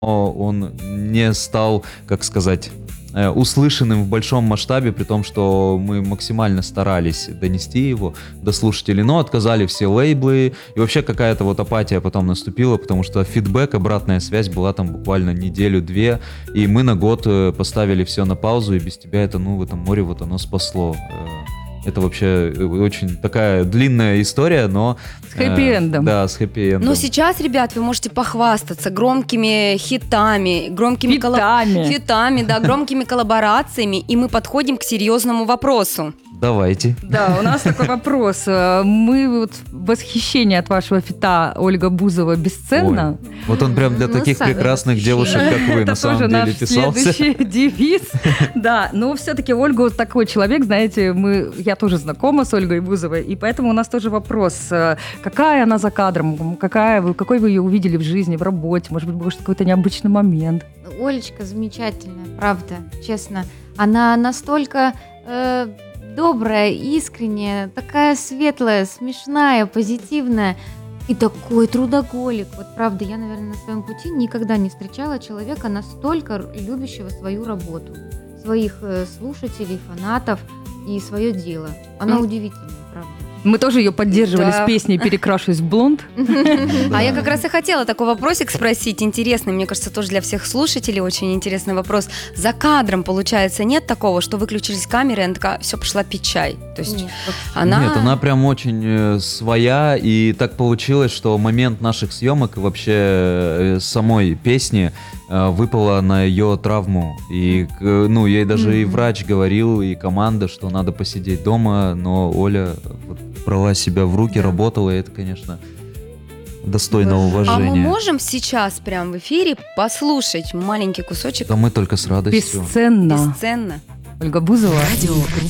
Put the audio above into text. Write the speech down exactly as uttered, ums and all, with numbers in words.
он не стал, как сказать, э, услышанным в большом масштабе, при том, что мы максимально старались донести его до слушателей, но отказали все лейблы, и вообще какая-то вот апатия потом наступила, потому что фидбэк, обратная связь была там буквально неделю-две, и мы на год э, поставили все на паузу, и без тебя это, ну, в этом море вот оно спасло. Э, Это вообще очень такая длинная история, но... С хэппи-эндом. Э, да, с хэппи-эндом. Но сейчас, ребят, вы можете похвастаться громкими хитами, громкими Фитами. коллаб- фитами, да, громкими коллаборациями, и мы подходим к серьезному вопросу. Давайте. Да, у нас такой вопрос. Мы вот в восхищении от вашего фита Ольга Бузова «Бесценно». Ой, вот он прям для Ну, таких самое прекрасных восхищение. девушек, как вы, Это на самом тоже деле наш писался. следующий девиз. Да, но все-таки Ольга вот такой человек, знаете, мы, я тоже знакома с Ольгой Бузовой, и поэтому у нас тоже вопрос. Какая она за кадром? Какая вы, какой вы ее увидели в жизни, в работе? Может быть, был какой-то необычный момент? Олечка замечательная, правда, честно. Она настолько э, добрая, искренняя, такая светлая, смешная, позитивная и такой трудоголик. Вот правда, я, наверное, на своем пути никогда не встречала человека, настолько любящего свою работу, своих э, слушателей, фанатов и свое дело. Она Ну, удивительная, правда. Мы тоже ее поддерживали Да. с песней «Перекрашусь в блонд». А я как раз и хотела такой вопросик спросить, интересный, мне кажется, тоже для всех слушателей очень интересный вопрос. За кадром, получается, нет такого, что выключились камеры, и она такая, все, пошла пить чай? То есть Нет, вообще. она... Нет, она прям очень э, своя, и так получилось, что момент наших съемок и вообще э, самой песни э, выпала на ее травму. И, э, ну, ей даже и Мгм. врач говорил, и команда, что надо посидеть дома, но Оля вот брала себя в руки, Да. работала, и это, конечно, достойно А мы уважения. можем сейчас прям в эфире послушать маленький кусочек Да мы только с радостью. Бесценно. бесценно? Ольга Бузова. Радио